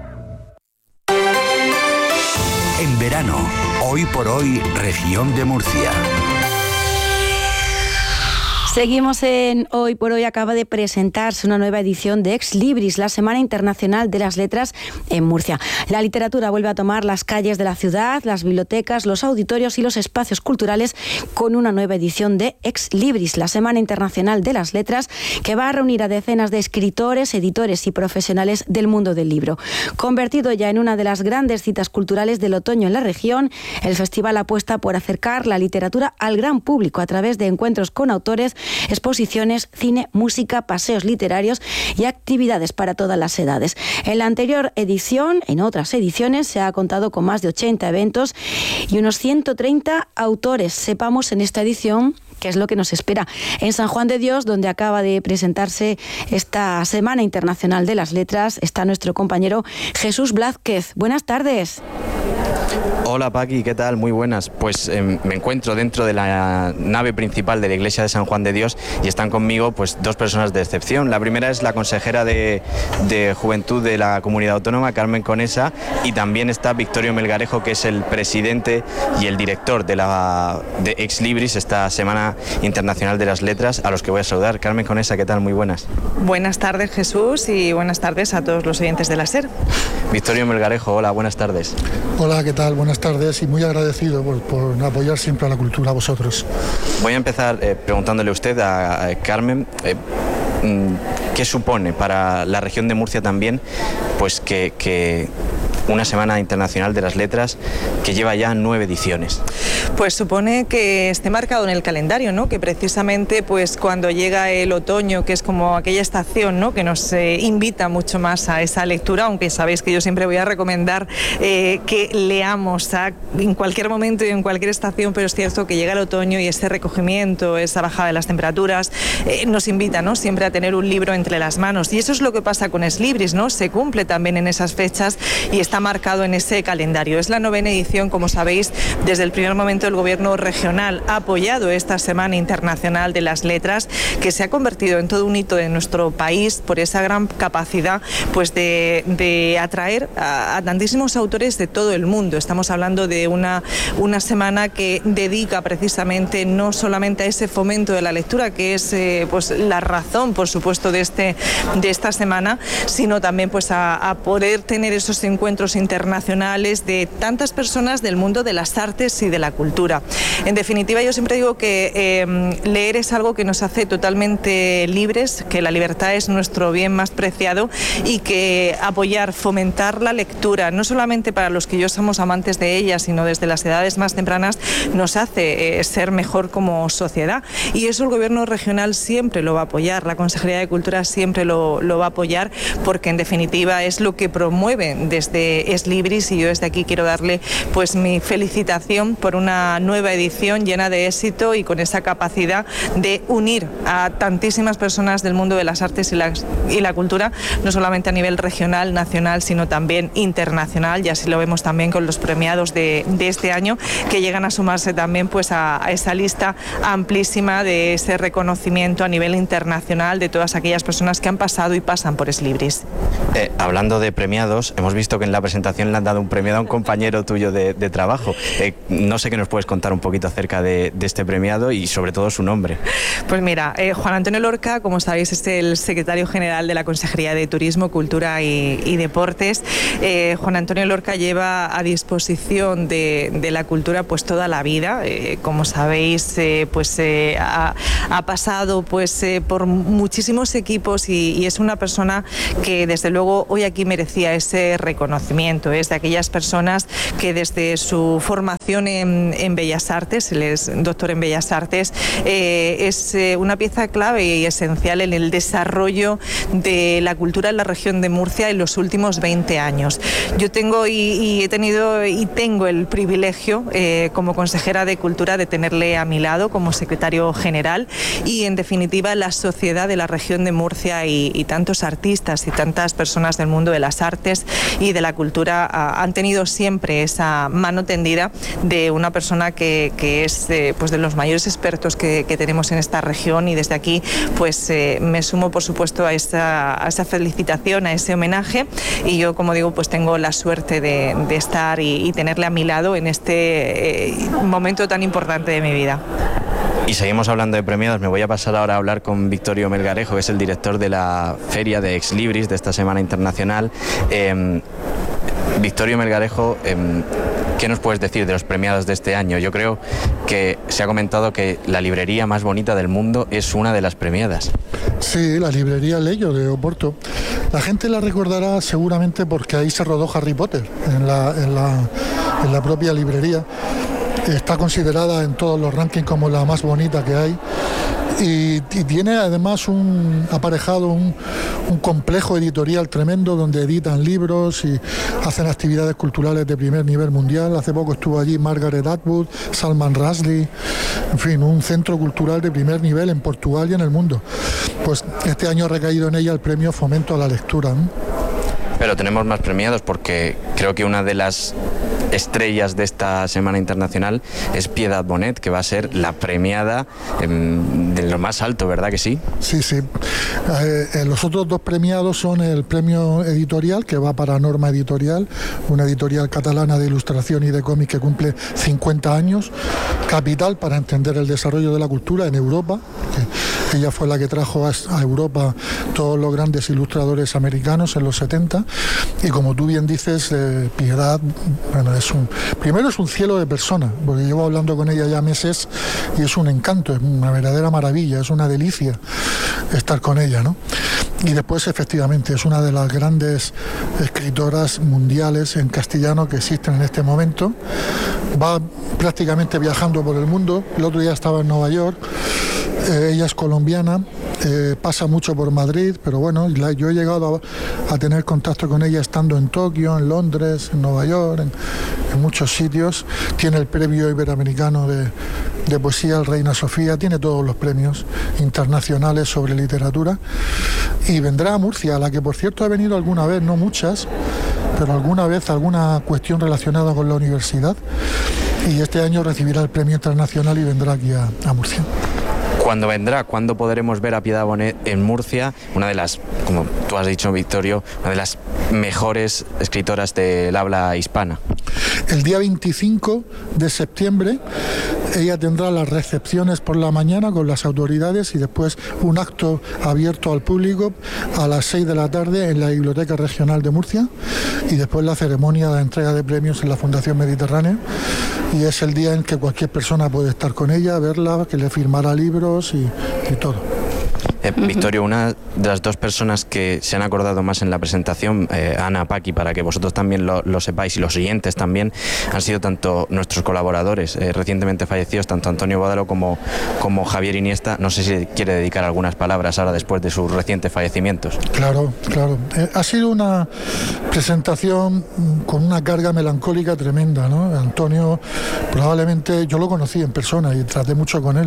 En verano, hoy por hoy, región de Murcia. Seguimos en Hoy por Hoy. Acaba de presentarse una nueva edición de Ex Libris, la Semana Internacional de las Letras en Murcia. La literatura vuelve a tomar las calles de la ciudad, las bibliotecas, los auditorios y los espacios culturales con una nueva edición de Ex Libris, la Semana Internacional de las Letras, que va a reunir a decenas de escritores, editores y profesionales del mundo del libro. Convertido ya en una de las grandes citas culturales del otoño en la región, el festival apuesta por acercar la literatura al gran público a través de encuentros con autores, exposiciones, cine, música, paseos literarios y actividades para todas las edades. En la anterior edición, en otras ediciones, se ha contado con más de ochenta eventos y unos ciento treinta autores. Sepamos en esta edición qué es lo que nos espera. En San Juan de Dios, donde acaba de presentarse esta Semana Internacional de las Letras, está nuestro compañero Jesús Blázquez. Buenas tardes. Hola Paqui, ¿qué tal? Muy buenas. Pues eh, me encuentro dentro de la nave principal de la Iglesia de San Juan de Dios y están conmigo pues dos personas de excepción. La primera es la consejera de, de Juventud de la Comunidad Autónoma, Carmen Conesa, y también está Victorio Melgarejo, que es el presidente y el director de la de Ex Libris, esta Semana Internacional de las Letras, a los que voy a saludar. Carmen Conesa, ¿qué tal? Muy buenas. Buenas tardes, Jesús, y buenas tardes a todos los oyentes de la SER. Victorio Melgarejo, hola, buenas tardes. Hola, ¿qué tal? Buenas tardes y muy agradecido por, por apoyar siempre a la cultura, a vosotros. Voy a empezar eh, preguntándole a usted, a, a Carmen, eh, ¿qué supone para la región de Murcia también pues que, que una Semana Internacional de las Letras que lleva ya nueve ediciones? Pues supone que esté marcado en el calendario, ¿no? Que precisamente pues cuando llega el otoño, que es como aquella estación, ¿no? Que nos eh, invita mucho más a esa lectura, aunque sabéis que yo siempre voy a recomendar eh, que leamos a, en cualquier momento y en cualquier estación, pero es cierto que llega el otoño y ese recogimiento, esa bajada de las temperaturas, eh, nos invita, ¿no? Siempre a tener un libro entre las manos, y eso es lo que pasa con Eslibris, ¿no? Se cumple también en esas fechas y está marcado en ese calendario. Es la novena edición, como sabéis, desde el primer momento el Gobierno regional ha apoyado esta Semana Internacional de las Letras, que se ha convertido en todo un hito de nuestro país por esa gran capacidad pues de, de atraer a, a tantísimos autores de todo el mundo. Estamos hablando de una, una semana que dedica precisamente no solamente a ese fomento de la lectura, que es eh, pues la razón, por supuesto, de, este, de esta semana, sino también pues a, a poder tener esos encuentros internacionales de tantas personas del mundo de las artes y de la cultura. En definitiva, yo siempre digo que eh, leer es algo que nos hace totalmente libres, que la libertad es nuestro bien más preciado y que apoyar, fomentar la lectura, no solamente para los que yo somos amantes de ella, sino desde las edades más tempranas, nos hace eh, ser mejor como sociedad. Y eso el Gobierno regional siempre lo va a apoyar, la Consejería de Cultura siempre lo, lo va a apoyar, porque en definitiva es lo que promueve desde Eslibris, y yo desde aquí quiero darle pues mi felicitación por una nueva edición llena de éxito y con esa capacidad de unir a tantísimas personas del mundo de las artes y la, y la cultura, no solamente a nivel regional, nacional, sino también internacional, y así lo vemos también con los premiados de, de este año, que llegan a sumarse también pues a, a esa lista amplísima de ese reconocimiento a nivel internacional de todas aquellas personas que han pasado y pasan por Eslibris. Eh, hablando de premiados, hemos visto que en la presentación le han dado un premiado a un compañero tuyo de, de trabajo. Eh, no sé qué nos puedes contar un poquito acerca de, de este premiado y sobre todo su nombre. Pues mira, eh, Juan Antonio Lorca, como sabéis, es el secretario general de la Consejería de Turismo, Cultura y, y Deportes. Eh, Juan Antonio Lorca lleva a disposición de, de la cultura pues toda la vida. Eh, como sabéis, eh, pues eh, ha, ha pasado pues eh, por muchísimos equipos y, y es una persona que desde luego hoy aquí merecía ese reconocimiento. Es de aquellas personas que desde su formación en, en Bellas Artes, él es doctor en Bellas Artes, eh, es eh, una pieza clave y esencial en el desarrollo de la cultura en la región de Murcia en los últimos veinte años. Yo tengo y, y he tenido y tengo el privilegio eh, como consejera de Cultura de tenerle a mi lado como secretario general, y en definitiva la sociedad de la región de Murcia y, y tantos artistas y tantas personas del mundo de las artes y de la cultura a, han tenido siempre esa mano tendida de una persona que, que es eh, pues de los mayores expertos que, que tenemos en esta región, y desde aquí pues eh, me sumo por supuesto a esa, a esa felicitación, a ese homenaje, y yo como digo pues tengo la suerte de, de estar y, y tenerle a mi lado en este eh, momento tan importante de mi vida. Y seguimos hablando de premiados. Me voy a pasar ahora a hablar con Victorio Melgarejo, que es el director de la feria de Eslibris de esta Semana Internacional. Eh, Victorio Melgarejo, eh, ¿qué nos puedes decir de los premiados de este año? Yo creo que se ha comentado que la librería más bonita del mundo es una de las premiadas. Sí, la librería Leyo de Oporto. La gente la recordará seguramente porque ahí se rodó Harry Potter, en la, en la, en la propia librería. Está considerada en todos los rankings como la más bonita que hay. Y, y tiene además un aparejado un, un complejo editorial tremendo donde editan libros y hacen actividades culturales de primer nivel mundial. Hace poco estuvo allí Margaret Atwood, Salman Rushdie, en fin, un centro cultural de primer nivel en Portugal y en el mundo. Pues este año ha recaído en ella el premio Fomento a la Lectura, ¿no? Pero tenemos más premiados, porque creo que una de las estrellas de esta Semana Internacional es Piedad Bonet, que va a ser la premiada eh, de lo más alto, ¿verdad que sí? Sí, sí. Eh, los otros dos premiados son el premio editorial, que va para Norma Editorial, una editorial catalana de ilustración y de cómic que cumple cincuenta años, capital para entender el desarrollo de la cultura en Europa. Que ella fue la que trajo a, a Europa todos los grandes ilustradores americanos en los setenta, y como tú bien dices, eh, Piedad, bueno, es un, primero es un cielo de persona, porque llevo hablando con ella ya meses y es un encanto, es una verdadera maravilla, es una delicia estar con ella, ¿no? Y después, efectivamente, es una de las grandes escritoras mundiales en castellano que existen en este momento. Va prácticamente viajando por el mundo. El otro día estaba en Nueva York. Eh, ella es colombiana, eh, pasa mucho por Madrid, pero bueno, la, yo he llegado a, a tener contacto con ella estando en Tokio, en Londres, en Nueva York, en, en muchos sitios. Tiene el premio iberoamericano de, de poesía, el Reina Sofía, tiene todos los premios internacionales sobre literatura y vendrá a Murcia, a la que por cierto ha venido alguna vez, no muchas, pero alguna vez alguna cuestión relacionada con la universidad, y este año recibirá el premio internacional y vendrá aquí a, a Murcia. ¿Cuándo vendrá? ¿Cuándo podremos ver a Piedad Bonet en Murcia? Una de las, como tú has dicho, Victorio, una de las mejores escritoras del habla hispana. El día veinticinco de septiembre ella tendrá las recepciones por la mañana con las autoridades y después un acto abierto al público a las seis de la tarde en la Biblioteca Regional de Murcia y después la ceremonia de entrega de premios en la Fundación Mediterránea, y es el día en que cualquier persona puede estar con ella, verla, que le firmará libros y, y todo. Eh, Victorio, una de las dos personas que se han acordado más en la presentación, eh, Ana, Paqui, para que vosotros también lo, lo sepáis y los oyentes también, han sido tanto nuestros colaboradores eh, recientemente fallecidos, tanto Antonio Bódalo como, como Javier Iniesta. No sé si quiere dedicar algunas palabras ahora después de sus recientes fallecimientos. Claro, claro. Eh, ha sido una presentación con una carga melancólica tremenda, ¿no? Antonio, probablemente, yo lo conocí en persona y traté mucho con él.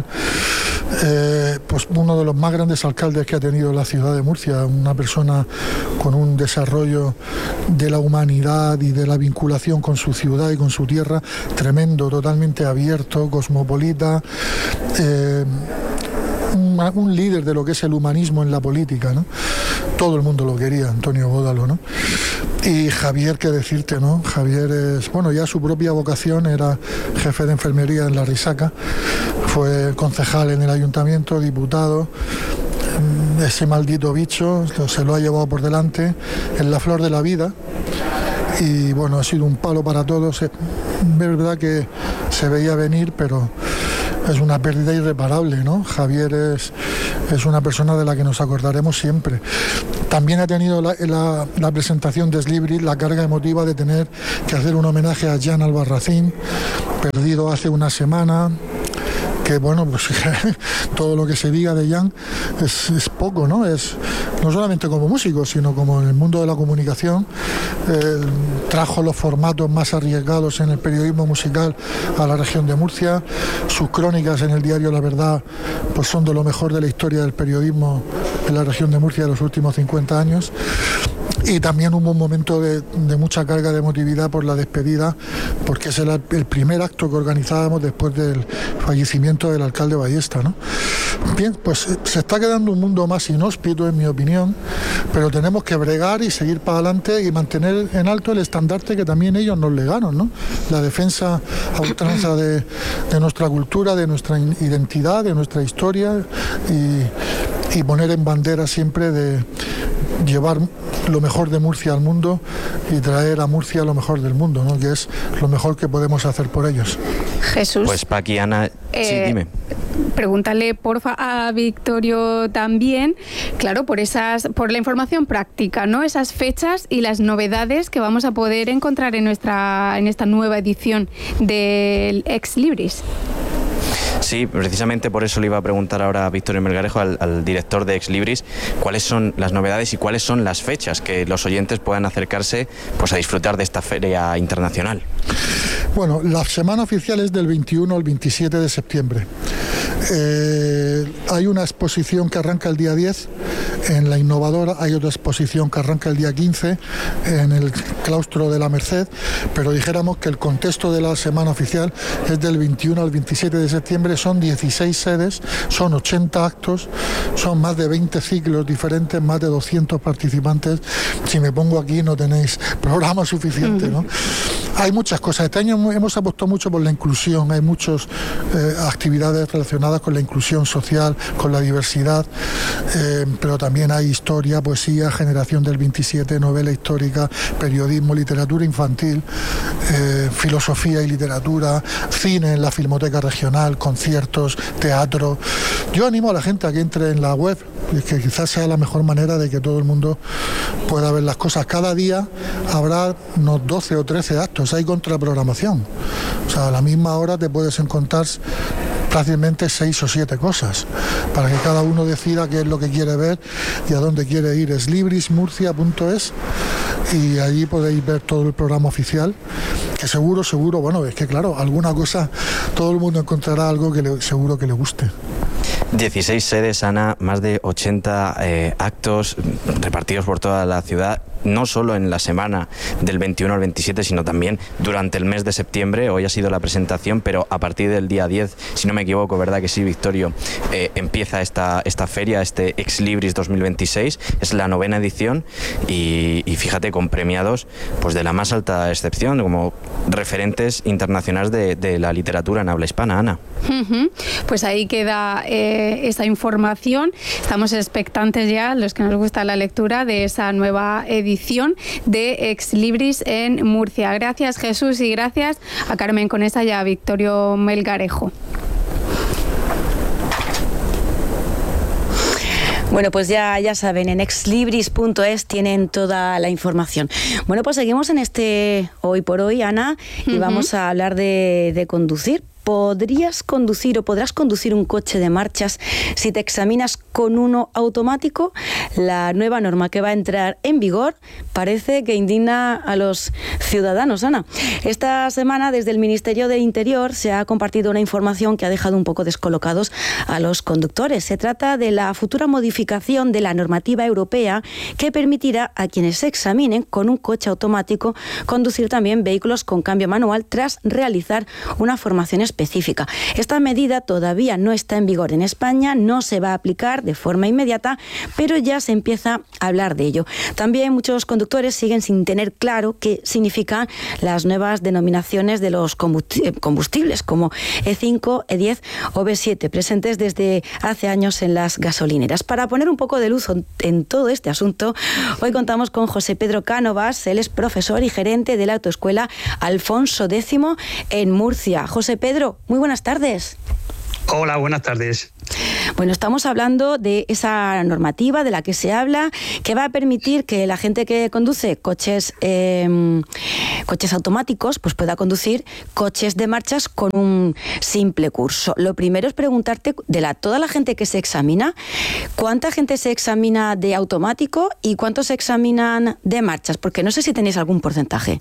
Eh, pues uno de los más grandes alcaldes que ha tenido la ciudad de Murcia, una persona con un desarrollo de la humanidad y de la vinculación con su ciudad y con su tierra tremendo, totalmente abierto, cosmopolita, eh, un, un líder de lo que es el humanismo en la política, ¿no? Todo el mundo lo quería, Antonio Bódalo, ¿no? Y Javier, qué decirte, ¿no? Javier es, bueno, ya su propia vocación era jefe de enfermería en La Risaca, fue concejal en el ayuntamiento, diputado. Ese maldito bicho se lo ha llevado por delante en la flor de la vida y bueno, ha sido un palo para todos. Es verdad que se veía venir, pero es una pérdida irreparable, ¿no? Javier es, es una persona de la que nos acordaremos siempre. También ha tenido la, la, la presentación de Exlibris la carga emotiva de tener que hacer un homenaje a Jan Albarracín, perdido hace una semana. Que bueno, pues todo lo que se diga de Jan es, es poco, ¿no? Es no solamente como músico, sino como en el mundo de la comunicación. Eh, trajo los formatos más arriesgados en el periodismo musical a la región de Murcia. Sus crónicas en el diario La Verdad pues son de lo mejor de la historia del periodismo en la región de Murcia de los últimos cincuenta años. Y también hubo un momento de, de mucha carga de emotividad por la despedida, porque es el, el primer acto que organizábamos después del fallecimiento del alcalde Ballesta, ¿no? Bien, pues se está quedando un mundo más inhóspito, en mi opinión, pero tenemos que bregar y seguir para adelante y mantener en alto el estandarte que también ellos nos legaron, ¿no? La defensa a ultranza de, de nuestra cultura, de nuestra identidad, de nuestra historia y, y poner en bandera siempre de llevar lo mejor de Murcia al mundo y traer a Murcia lo mejor del mundo, ¿no? Que es lo mejor que podemos hacer por ellos. Jesús. Pues Paqui, Ana, eh, sí, dime. Pregúntale porfa a Victorio también, claro, por esas, por la información práctica, ¿no? Esas fechas y las novedades que vamos a poder encontrar en nuestra, en esta nueva edición del Exlibris. Sí, precisamente por eso le iba a preguntar ahora a Victorio Melgarejo, al, al director de Exlibris, cuáles son las novedades y cuáles son las fechas que los oyentes puedan acercarse pues, a disfrutar de esta feria internacional. Bueno, la semana oficial es del veintiuno al veintisiete de septiembre. Eh, hay una exposición que arranca el día diez en La Innovadora, hay otra exposición que arranca el día quince en el claustro de la Merced, pero dijéramos que el contexto de la semana oficial es del veintiuno al veintisiete de septiembre, son dieciséis sedes, son ochenta actos, son más de veinte ciclos diferentes, más de doscientos participantes. Si me pongo aquí no tenéis programa suficiente, ¿no? Hay muchas cosas. Este año hemos apostado mucho por la inclusión, hay muchas eh, actividades relacionadas con la inclusión social, con la diversidad, eh, pero también hay historia, poesía, generación del veintisiete, novela histórica, periodismo, literatura infantil, eh, filosofía y literatura, cine en la Filmoteca Regional, conciertos, teatro. Yo animo a la gente a que entre en la web y que quizás sea la mejor manera de que todo el mundo pueda ver las cosas. Cada día habrá unos doce o trece actos, hay contraprogramación. O sea, a la misma hora te puedes encontrar fácilmente seis o siete cosas, para que cada uno decida qué es lo que quiere ver y a dónde quiere ir. Es libris murcia punto es y allí podéis ver todo el programa oficial, que seguro, seguro, bueno, es que claro, alguna cosa, todo el mundo encontrará algo que le, seguro que le guste. dieciséis sedes, Ana, más de ochenta eh, actos repartidos por toda la ciudad, no solo en la semana del veintiuno al veintisiete, sino también durante el mes de septiembre. Hoy ha sido la presentación, pero a partir del día diez, si no me equivoco, ¿verdad que sí, Victorio? Eh, empieza esta, esta feria, este Ex Libris dos mil veintiséis, es la novena edición y, y fíjate, con premiados pues de la más alta excepción, como referentes internacionales de, de la literatura en habla hispana, Ana. Uh-huh. Pues ahí queda eh, esa información. Estamos expectantes ya, los que nos gusta la lectura, de esa nueva edición de Ex Libris en Murcia. Gracias, Jesús, y gracias a Carmen Conesa y a Victorio Melgarejo. Bueno, pues ya, ya saben, en ex libris punto es tienen toda la información. Bueno, pues seguimos en este Hoy por Hoy, Ana, y uh-huh. vamos a hablar de, de conducir. ¿Podrías conducir o podrás conducir un coche de marchas si te examinas con uno automático? La nueva norma que va a entrar en vigor parece que indigna a los ciudadanos, Ana. Esta semana, desde el Ministerio de Interior, se ha compartido una información que ha dejado un poco descolocados a los conductores. Se trata de la futura modificación de la normativa europea que permitirá a quienes se examinen con un coche automático conducir también vehículos con cambio manual tras realizar una formación específica. específica. Esta medida todavía no está en vigor en España, no se va a aplicar de forma inmediata, pero ya se empieza a hablar de ello. También muchos conductores siguen sin tener claro qué significan las nuevas denominaciones de los combustibles, como E cinco, E diez o B siete, presentes desde hace años en las gasolineras. Para poner un poco de luz en todo este asunto, hoy contamos con José Pedro Cánovas. Él es profesor y gerente de la autoescuela Alfonso X en Murcia. José Pedro, muy buenas tardes. Hola, buenas tardes. Bueno, estamos hablando de esa normativa de la que se habla, que va a permitir que la gente que conduce coches eh, coches automáticos pues pueda conducir coches de marchas con un simple curso. Lo primero es preguntarte, de la, toda la gente que se examina, ¿cuánta gente se examina de automático y cuántos se examinan de marchas? Porque no sé si tenéis algún porcentaje.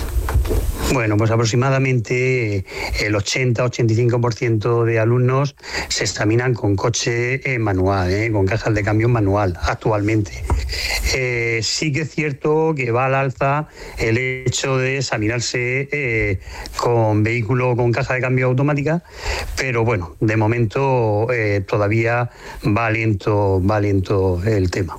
Bueno, pues aproximadamente el ochenta a ochenta y cinco por ciento de alumnos se examinan con coche eh, manual, eh, con cajas de cambio manual actualmente. Eh, sí que es cierto que va al alza el hecho de examinarse eh, con vehículo con caja de cambio automática, pero bueno, de momento eh, todavía va lento, va lento el tema.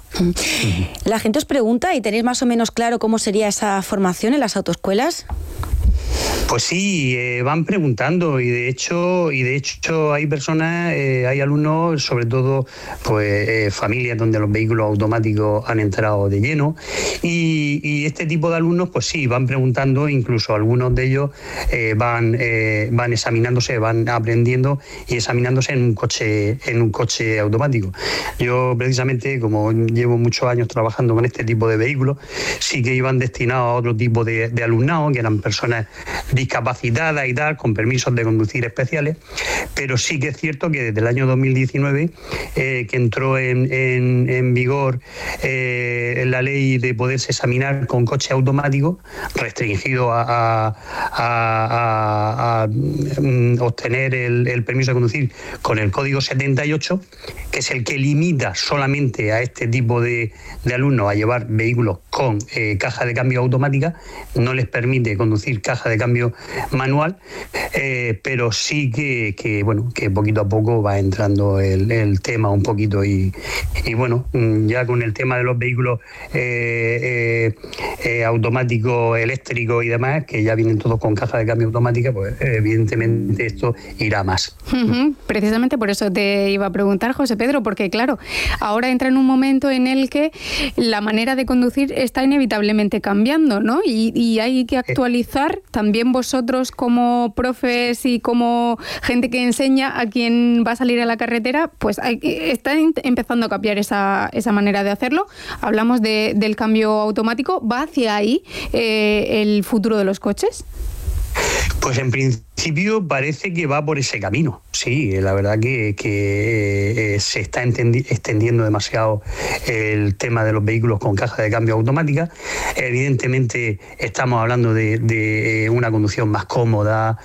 La gente os pregunta, ¿y tenéis más o menos claro cómo sería esa formación en las autoescuelas? Pues sí, eh, van preguntando y de hecho y de hecho hay personas, eh, hay alumnos, sobre todo pues eh, familias donde los vehículos automáticos han entrado de lleno y, y este tipo de alumnos pues sí, van preguntando, incluso algunos de ellos eh, van eh, van examinándose, van aprendiendo y examinándose en un coche en un coche automático. Yo precisamente, como llevo muchos años trabajando con este tipo de vehículos, sí que iban destinados a otro tipo de, de alumnado, que eran personas discapacitadas y tal, con permisos de conducir especiales, pero sí que es cierto que desde el año dos mil diecinueve, eh, que entró en, en, en vigor eh, la ley de poderse examinar con coche automático, restringido a, a, a, a, a obtener el, el permiso de conducir con el código setenta y ocho, que es el que limita solamente a este tipo de, de alumnos a llevar vehículos con eh, caja de cambio automática, no les permite conducir caja de cambio manual, eh, pero sí que, que bueno que poquito a poco va entrando el, el tema un poquito y, y bueno, ya con el tema de los vehículos eh, eh, eh, automáticos, eléctricos y demás, que ya vienen todos con caja de cambio automática, pues evidentemente esto irá más. Uh-huh. Precisamente por eso te iba a preguntar, José Pedro, porque claro, ahora entra en un momento en el que la manera de conducir está inevitablemente cambiando, ¿no? Y, y hay que actualizar también vosotros como profes y como gente que enseña a quien va a salir a la carretera, pues hay, está empezando a cambiar esa, esa manera de hacerlo. Hablamos de, del cambio automático. ¿Va hacia ahí eh, el futuro de los coches? Pues en principio parece que va por ese camino. Sí, la verdad que, que eh, se está extendiendo demasiado el tema de los vehículos con caja de cambio automática. Evidentemente estamos hablando de, de una conducción más cómoda.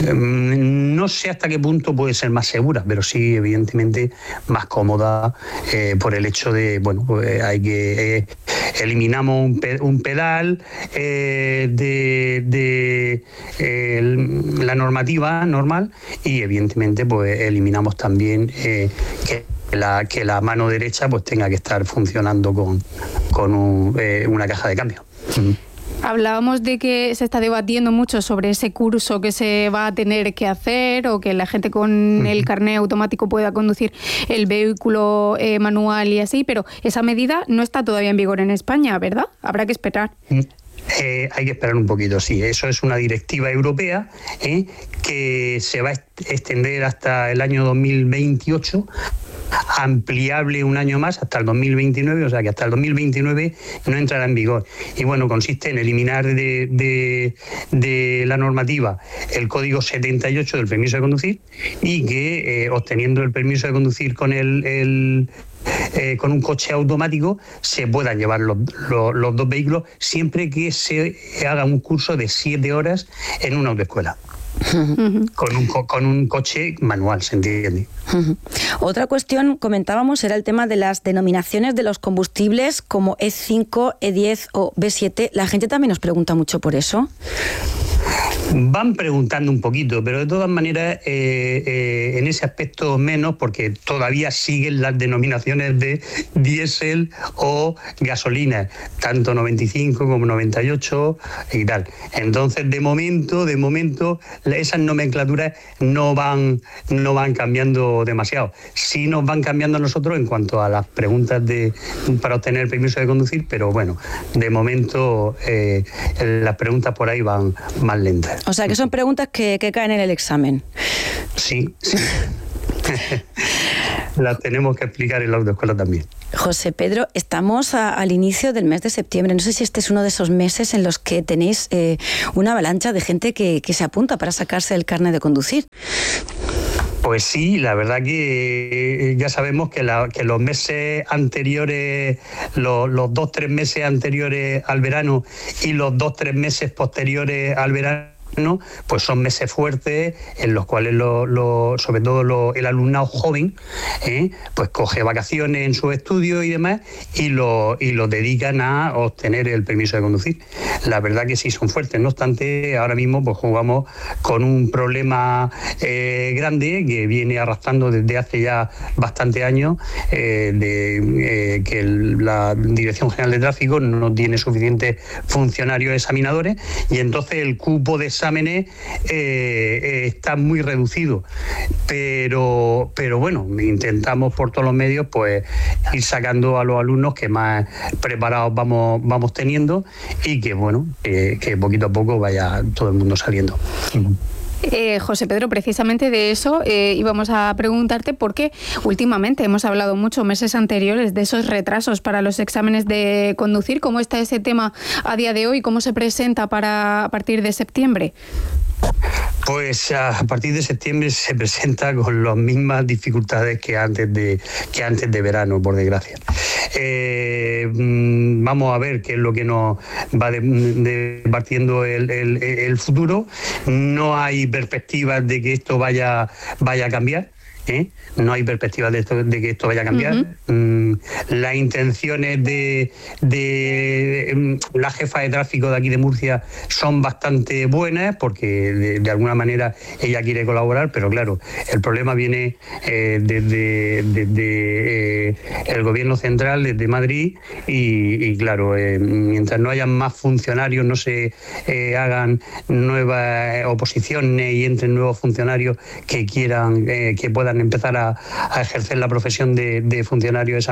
No sé hasta qué punto puede ser más segura, pero sí, evidentemente, más cómoda eh, por el hecho de, bueno, pues hay que eh, eliminamos un, pe un pedal eh, de, de eh, la normativa normal y evidentemente pues eliminamos también eh, que la que la mano derecha pues tenga que estar funcionando con, con un, eh, una caja de cambio. Mm. Hablábamos de que se está debatiendo mucho sobre ese curso que se va a tener que hacer o que la gente con el carné automático pueda conducir el vehículo eh, manual y así, pero esa medida no está todavía en vigor en España, ¿verdad? Habrá que esperar. Mm. Eh, hay que esperar un poquito, sí. Eso es una directiva europea eh, que se va a extender hasta el año dos mil veintiocho, ampliable un año más hasta el dos mil veintinueve, o sea que hasta el dos mil veintinueve no entrará en vigor. Y bueno, consiste en eliminar de, de, de la normativa el código setenta y ocho del permiso de conducir y que eh, obteniendo el permiso de conducir con el... el Eh, con un coche automático se puedan llevar los, los, los dos vehículos siempre que se haga un curso de siete horas en una autoescuela. Uh-huh. con, un, con un coche manual, se entiende. Uh-huh. Otra cuestión, comentábamos, era el tema de las denominaciones de los combustibles como E cinco, E diez o B siete. La gente también nos pregunta mucho por eso. Van preguntando un poquito, pero de todas maneras eh, eh, en ese aspecto menos, porque todavía siguen las denominaciones de diésel o gasolina, tanto noventa y cinco como noventa y ocho y tal. Entonces, de momento, de momento, esas nomenclaturas no van, no van cambiando demasiado. Sí nos van cambiando a nosotros en cuanto a las preguntas de para obtener el permiso de conducir, pero bueno, de momento eh, las preguntas por ahí van más lentas. O sea, que son preguntas que, que caen en el examen. Sí, sí. Las tenemos que explicar en la autoescuela también. José Pedro, estamos a, al inicio del mes de septiembre. No sé si este es uno de esos meses en los que tenéis eh, una avalancha de gente que, que se apunta para sacarse el carnet de conducir. Pues sí, la verdad que ya sabemos que, la, que los meses anteriores, los, los dos, tres meses anteriores al verano y los dos, tres meses posteriores al verano, ¿no? Pues son meses fuertes en los cuales lo, lo, sobre todo lo, el alumnado joven ¿eh? pues coge vacaciones en sus estudios y demás y lo, y lo dedican a obtener el permiso de conducir. La verdad que sí son fuertes, no obstante ahora mismo pues jugamos con un problema eh, grande que viene arrastrando desde hace ya bastantes años eh, de eh, que el, la Dirección General de Tráfico no tiene suficientes funcionarios examinadores y entonces el cupo de exámenes eh, eh, está muy reducido, pero, pero bueno, intentamos por todos los medios pues ir sacando a los alumnos que más preparados vamos, vamos teniendo y que bueno, eh, que poquito a poco vaya todo el mundo saliendo. Eh, José Pedro, precisamente de eso eh, íbamos a preguntarte porque últimamente hemos hablado mucho, meses anteriores, de esos retrasos para los exámenes de conducir. ¿Cómo está ese tema a día de hoy? ¿Cómo se presenta para a partir de septiembre? Pues a partir de septiembre se presenta con las mismas dificultades que antes de, que antes de verano, por desgracia. Eh, vamos a ver qué es lo que nos va de, de partiendo el, el, el futuro. No hay perspectivas de que esto vaya, vaya a cambiar. ¿Eh? No hay perspectiva de, esto, de que esto vaya a cambiar. Uh-huh. mm, las intenciones de, de, de la jefa de tráfico de aquí de Murcia son bastante buenas porque de, de alguna manera ella quiere colaborar, pero claro, el problema viene eh, desde, desde eh, el gobierno central, desde Madrid y, y claro, eh, mientras no haya más funcionarios, no se eh, hagan nuevas oposiciones y entren nuevos funcionarios que quieran, eh, que puedan empezar a, a ejercer la profesión de, de funcionario examinador,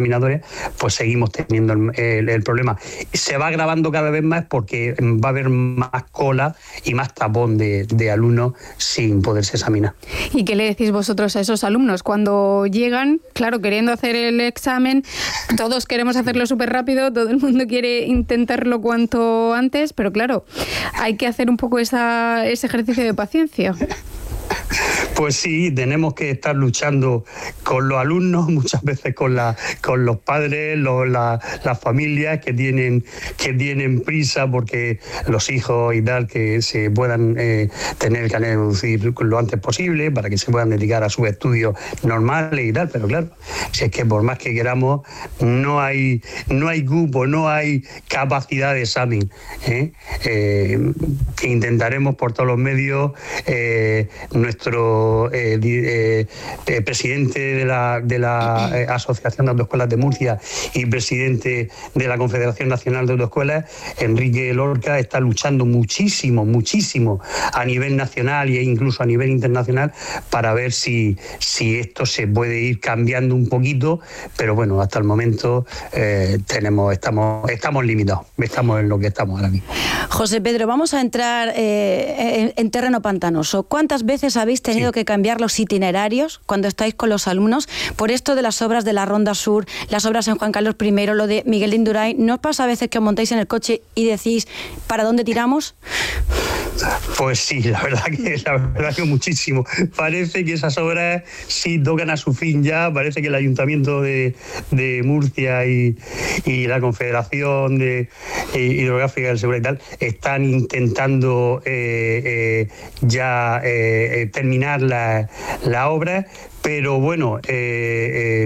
examinadores, pues seguimos teniendo el, el, el problema. Se va agravando cada vez más porque va a haber más cola y más tapón de, de alumnos sin poderse examinar. ¿Y qué le decís vosotros a esos alumnos cuando llegan, claro, queriendo hacer el examen? Todos queremos hacerlo súper rápido, todo el mundo quiere intentarlo cuanto antes, pero claro, hay que hacer un poco esa, ese ejercicio de paciencia. Pues sí, tenemos que estar luchando con los alumnos, muchas veces con, la, con los padres, los, la, las familias que tienen, que tienen prisa porque los hijos y tal, que se puedan eh, tener el carnet de conducir lo antes posible para que se puedan dedicar a sus estudios normales y tal, pero claro, si es que por más que queramos, no hay, no hay grupo, no hay capacidad de examen. ¿eh? Eh, intentaremos por todos los medios, eh, nuestro eh, eh, eh, presidente de la, de la eh, Asociación de Autoescuelas de Murcia y presidente de la Confederación Nacional de Autoescuelas, Enrique Lorca, está luchando muchísimo, muchísimo a nivel nacional e incluso a nivel internacional para ver si, si esto se puede ir cambiando un poquito, pero bueno, hasta el momento eh, tenemos, estamos, estamos limitados, estamos en lo que estamos ahora mismo. José Pedro, vamos a entrar eh, en, en terreno pantanoso. ¿Cuántas veces habéis tenido sí. que cambiar los itinerarios cuando estáis con los alumnos por esto de las obras de la Ronda Sur, las obras en Juan Carlos primero, lo de Miguel de Indurain? ¿No os pasa a veces que os montáis en el coche y decís, ¿para dónde tiramos? Pues sí, la verdad que la verdad que muchísimo. Parece que esas obras sí tocan a su fin ya. Parece que el Ayuntamiento de, de Murcia y, y la Confederación de Hidrográfica del Segura y tal están intentando eh, eh, ya eh, terminar la, la obra. Pero bueno, eh, eh,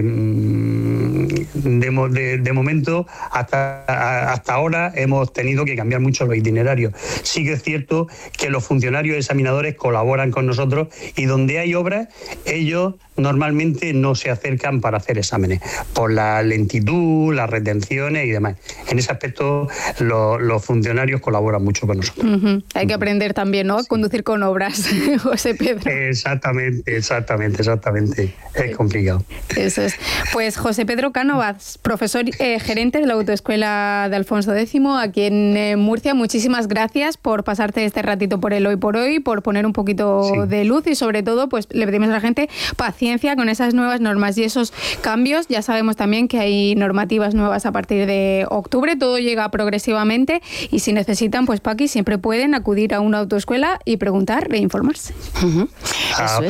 de, de, de momento, hasta, hasta ahora hemos tenido que cambiar mucho los itinerarios. Sí que es cierto que los funcionarios examinadores colaboran con nosotros y donde hay obras, ellos normalmente no se acercan para hacer exámenes, por la lentitud, las retenciones y demás. En ese aspecto, lo, los funcionarios colaboran mucho con nosotros. Uh-huh. Hay que aprender también, ¿no? A conducir con obras, José Pedro. Exactamente, exactamente, exactamente. Es complicado. Eso es. Pues José Pedro Cánovas, profesor eh, gerente de la Autoescuela de Alfonso X, aquí en eh, Murcia, muchísimas gracias por pasarte este ratito por el Hoy por Hoy, por poner un poquito sí. de luz y sobre todo, pues le pedimos a la gente paciencia con esas nuevas normas y esos cambios. Ya sabemos también que hay normativas nuevas a partir de octubre, todo llega progresivamente y si necesitan, pues Paqui, siempre pueden acudir a una autoescuela y preguntar e informarse. Uh-huh. Eso es.